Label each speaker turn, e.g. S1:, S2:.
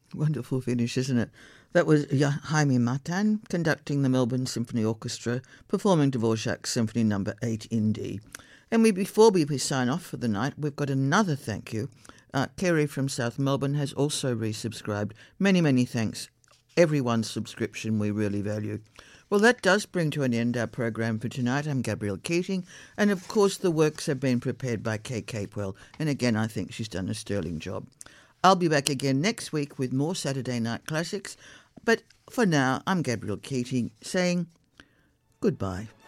S1: Wonderful finish, isn't it? That was Jaime Matan conducting the Melbourne Symphony Orchestra, performing Dvorak's Symphony No. 8 in D. And before we sign off for the night, we've got another thank you. Kerry from South Melbourne has also resubscribed. Many, many thanks. Everyone's subscription we really value. Well, that does bring to an end our program for tonight. I'm Gabrielle Keating, and of course the works have been prepared by Kay Capewell, and again I think she's done a sterling job. I'll be back again next week with more Saturday Night Classics, but for now I'm Gabrielle Keating saying goodbye.